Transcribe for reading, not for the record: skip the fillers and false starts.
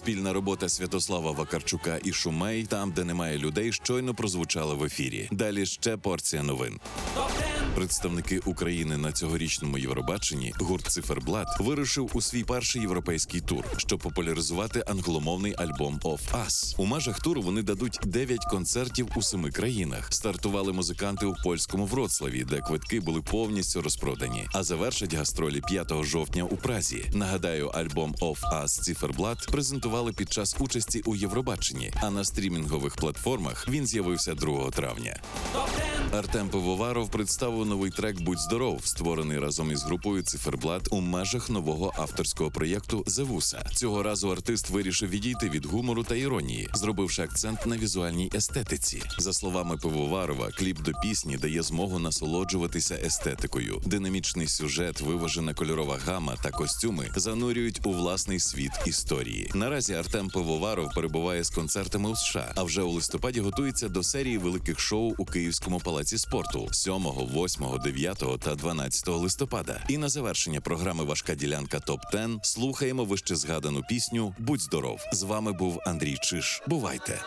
Спільна робота Святослава Вакарчука і Шумей «Там, де немає людей» щойно прозвучала в ефірі. Далі ще порція новин. Представники України на цьогорічному Євробаченні гурт «Циферблат» вирушив у свій перший європейський тур, щоб популяризувати англомовний альбом «Of Us». У межах туру вони дадуть 9 концертів у 7 країнах. Стартували музиканти у польському Вроцлаві, де квитки були повністю розпродані, а завершать гастролі 5 жовтня у Празі. Нагадаю, альбом «Of Us» «Циферблат» презентували під час участі у Євробаченні, а на стрімінгових платформах він з'явився 2 травня. Артем Пивоваров представив новий трек «Будь здоров», створений разом із групою «Циферблат» у межах нового авторського проєкту «Зевуса». Цього разу артист вирішив відійти від гумору та іронії, зробивши акцент на візуальній естетиці. За словами Пивоварова, кліп до пісні дає змогу насолоджуватися естетикою. Динамічний сюжет, виважена кольорова гама та костюми занурюють у власний світ історії. Наразі Артем Пивоваров перебуває з концертами у США, а вже у листопаді готується до серії великих шоу у Київському палаці спорту 7, 8, 9 та 12 листопада. І на завершення програми «Важка ділянка ТОП-10» слухаємо вище згадану пісню «Будь здоров». З вами був Андрій Чиш. Бувайте!